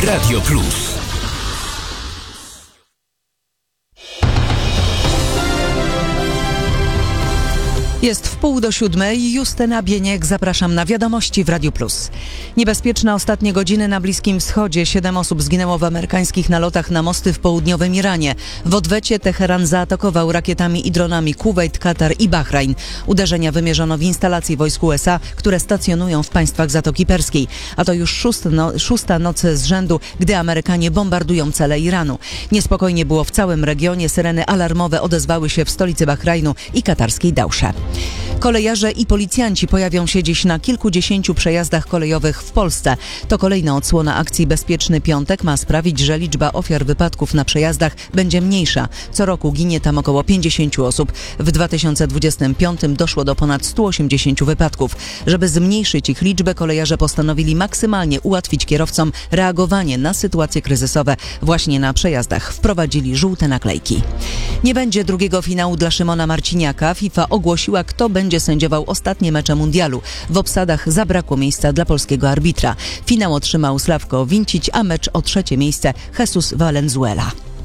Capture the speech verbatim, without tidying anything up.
Radio Plus. Jest w pół do siódmej. Justyna Bieniek, zapraszam na wiadomości w Radiu Plus. Niebezpieczne ostatnie godziny na Bliskim Wschodzie. Siedem osób zginęło w amerykańskich nalotach na mosty w południowym Iranie. W odwecie Teheran zaatakował rakietami i dronami Kuwejt, Katar i Bahrajn. Uderzenia wymierzono w instalacje wojsk U S A, które stacjonują w państwach Zatoki Perskiej. A to już szósta, no, szósta noc z rzędu, gdy Amerykanie bombardują cele Iranu. Niespokojnie było w całym regionie. Syreny alarmowe odezwały się w stolicy Bahrajnu i katarskiej Dausze. Kolejarze i policjanci pojawią się dziś na kilkudziesięciu przejazdach kolejowych w Polsce. To kolejna odsłona akcji Bezpieczny Piątek ma sprawić, że liczba ofiar wypadków na przejazdach będzie mniejsza. Co roku ginie tam około pięćdziesięciu osób. W dwa tysiące dwudziestym piątym doszło do ponad stu osiemdziesięciu wypadków. Żeby zmniejszyć ich liczbę, kolejarze postanowili maksymalnie ułatwić kierowcom reagowanie na sytuacje kryzysowe. Właśnie na przejazdach wprowadzili żółte naklejki. Nie będzie drugiego finału dla Szymona Marciniaka. FIFA ogłosiła, kto będzie sędziował ostatnie mecze mundialu. W obsadach zabrakło miejsca dla polskiego arbitra. Finał otrzymał Sławko Wincić, a mecz o trzecie miejsce Jesus Valenzuela.